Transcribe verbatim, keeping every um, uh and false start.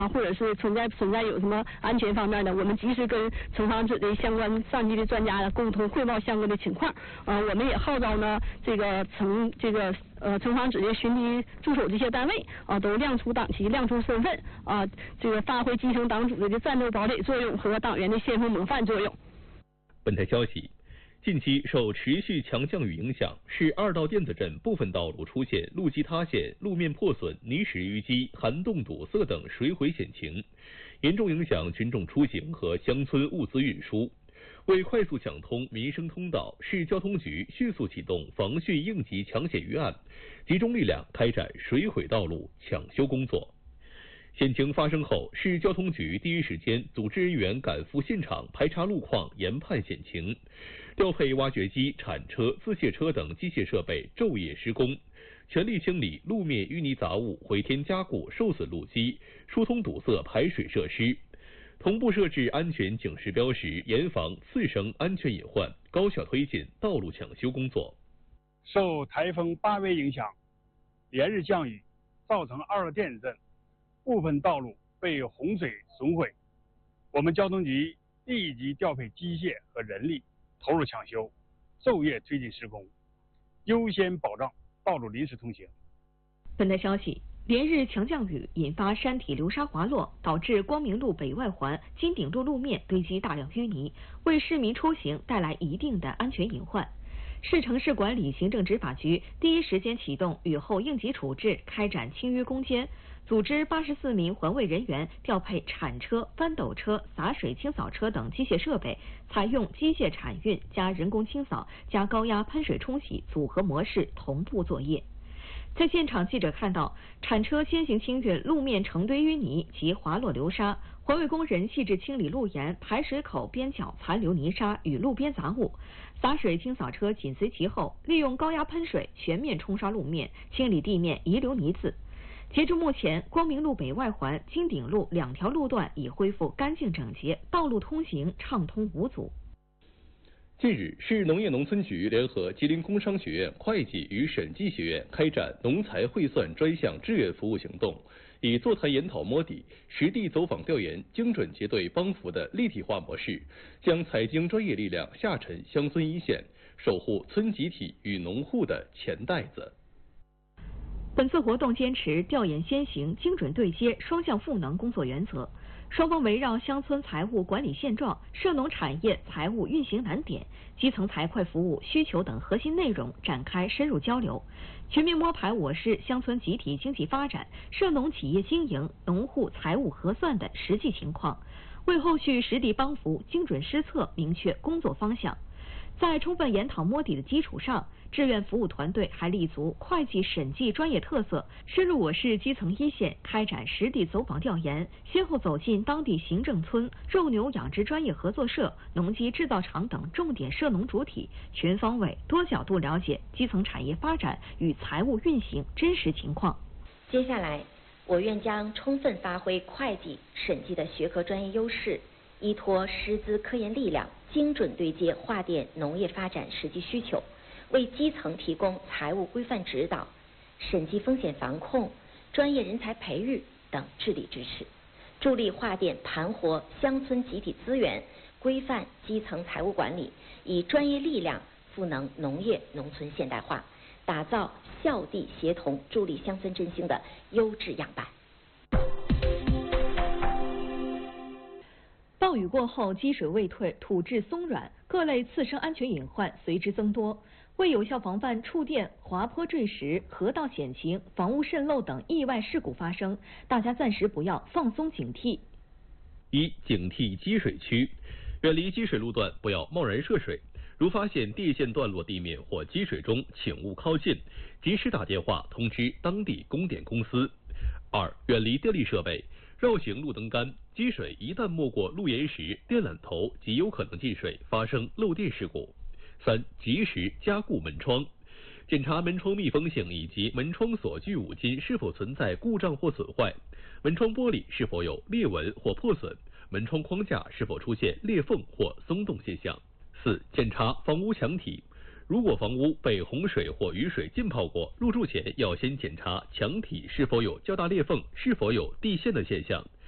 啊，或者是存在存在有什么安全方面的，我们及时跟城防指的相关上级的专家共同汇报相关的情况。呃，我们也号召呢这个城这个呃城防指的巡敌驻守这些单位啊，都亮出党旗，亮出身份啊，这个发挥基层党组织的战斗堡垒作用和党员的先锋模范作用。 本台消息。近期受持续强降雨影响，市二道甸子镇部分道路出现路基塌陷、路面破损、泥石淤积、涵洞堵塞等水毁险情，严重影响群众出行和乡村物资运输。为快速抢通民生通道，市交通局迅速启动防汛应急抢险预案，集中力量开展水毁道路抢修工作。险情发生后，市交通局第一时间组织人员赶赴现场排查路况，研判险情，调配挖掘机、铲车、自卸车等机械设备昼夜施工，全力清理路面淤泥杂物，回填加固受损路基，疏通堵塞排水设施，同步设置安全警示标识，严防次生安全隐患，高效推进道路抢修工作。 受台风八月影响，连日降雨造成二道甸子镇部分道路被洪水损毁，我们交通局立即调配机械和人力投入抢修，昼夜推进施工，优先保障道路临时通行。 本台消息，连日强降雨引发山体流沙滑落，导致光明路北外环、金鼎路路面堆积大量淤泥，为市民出行带来一定的安全隐患。市城市管理行政执法局第一时间启动雨后应急处置，开展清淤攻坚，组织八十四名环卫人员调配铲车、翻斗车、洒水清扫车等机械设备，采用机械铲运加人工清扫加高压喷水冲洗组合模式同步作业。在现场，记者看到铲车先行清运路面成堆淤泥及滑落流沙，环卫工人细致清理路沿、排水口边角残留泥沙与路边杂物，洒水清扫车紧随其后，利用高压喷水全面冲刷路面，清理地面遗留泥渍。截至目前，光明路北外环、金鼎路两条路段已恢复干净整洁，道路通行畅通无阻。 近日，市农业农村局联合吉林工商学院会计与审计学院开展农财汇算专项志愿服务行动，以座谈研讨摸底、实地走访调研、精准结对帮扶的立体化模式，将财经专业力量下沉乡村一线，守护村集体与农户的钱袋子。 本次活动坚持调研先行、精准对接双向赋能工作原则，双方围绕乡村财务管理现状、涉农产业财务运行难点、基层财会服务需求等核心内容展开深入交流，全面摸排我市乡村集体经济发展、涉农企业经营、农户财务核算的实际情况，为后续实地帮扶、精准施策明确工作方向。在充分研讨摸底的基础上，志愿服务团队还立足会计审计专业特色，深入我市基层一线，开展实地走访调研，先后走进当地行政村、肉牛养殖专业合作社、农机制造厂等重点涉农主体，全方位、多角度了解基层产业发展与财务运行真实情况。 接下来，我院将充分发挥会计、审计的学科专业优势，依托师资科研力量，精准对接划店农业发展实际需求，为基层提供财务规范指导、审计风险防控、专业人才培育等治理支持，助力划店盘活乡村集体资源，规范基层财务管理，以专业力量赋能农业农村现代化，打造校地协同、助力乡村振兴的优质样板。 暴雨过后，积水未退，土质松软，各类次生安全隐患随之增多。为有效防范触电、滑坡坠石、河道险情、房屋渗漏等意外事故发生，大家暂时不要放松警惕。 一、警惕积水区，远离积水路段，不要贸然涉水。如发现电线断落地面或积水中，请勿靠近，及时打电话通知当地供电公司。二、远离电力设备。绕行路灯杆，积水一旦没过路沿时，电缆头极有可能进水，发生漏电事故。三、及时加固门窗，检查门窗密封性以及门窗锁具五金是否存在故障或损坏，门窗玻璃是否有裂纹或破损，门窗框架是否出现裂缝或松动现象。四、检查房屋墙体。如果房屋被洪水或雨水浸泡过，入住前要先检查墙体是否有较大裂缝，是否有地陷的现象，